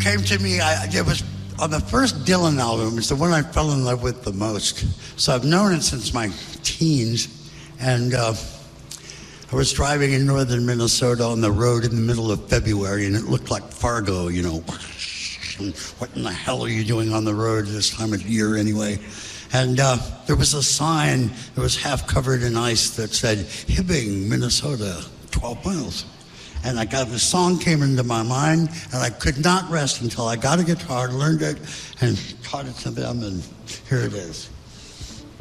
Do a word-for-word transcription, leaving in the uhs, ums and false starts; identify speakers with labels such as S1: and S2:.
S1: came to me, I, it was on the first Dylan album. It's the one I fell in love with the most. So I've known it since my teens. And uh, I was driving in northern Minnesota on the road in the middle of February, and it looked like Fargo, you know. What in the hell are you doing on the road this time of year anyway? And uh, there was a sign that was half covered in ice that said, Hibbing, Minnesota, twelve miles. And I got, the song came into my mind, and I could not rest until I got a guitar, learned it, and taught it to them, and here it is.